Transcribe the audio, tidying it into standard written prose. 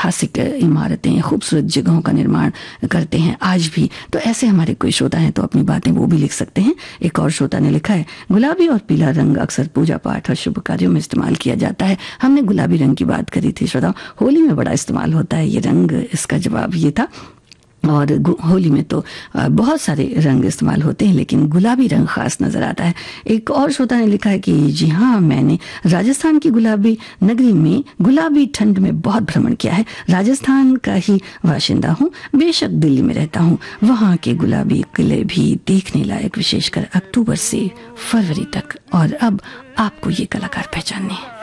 ऐतिहासिक इमारतें, खूबसूरत जगहों का निर्माण करते हैं आज भी। तो ऐसे हमारे कोई श्रोता हैं तो अपनी बातें वो भी लिख सकते हैं। एक और श्रोता ने लिखा है, गुलाबी और पीला रंग अक्सर पूजा पाठ और शुभ कार्यों में इस्तेमाल किया जाता है। हमने गुलाबी रंग की बात करी थी श्रोता, होली में बड़ा इस्तेमाल होता है ये रंग, इसका जवाब ये था। और होली में तो बहुत सारे रंग इस्तेमाल होते हैं, लेकिन गुलाबी रंग खास नजर आता है। एक और श्रोता ने लिखा है कि जी हाँ, मैंने राजस्थान की गुलाबी नगरी में गुलाबी ठंड में बहुत भ्रमण किया है। राजस्थान का ही बाशिंदा हूँ, बेशक दिल्ली में रहता हूँ। वहाँ के गुलाबी किले भी देखने लायक, विशेषकर अक्टूबर से फरवरी तक। और अब आपको ये कलाकार पहचानने हैं।